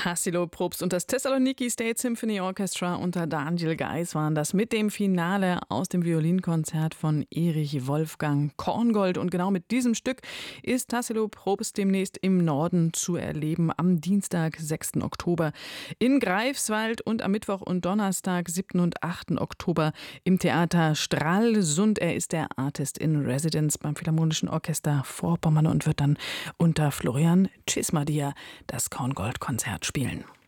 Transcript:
Tassilo Probst und das Thessaloniki State Symphony Orchestra unter Daniel Geis waren das mit dem Finale aus dem Violinkonzert von Erich Wolfgang Korngold. Und genau mit diesem Stück ist Tassilo Probst demnächst im Norden zu erleben, am Dienstag, 6. Oktober in Greifswald und am Mittwoch und Donnerstag, 7. und 8. Oktober im Theater Stralsund. Er ist der Artist in Residence beim Philharmonischen Orchester Vorpommern und wird dann unter Florian Cismadia das Korngold-Konzert spielen.